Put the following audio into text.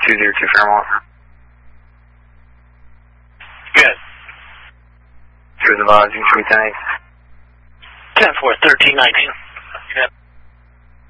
202 Fairmont. Good. Cruise advising 310. 10-4, 1319. Good.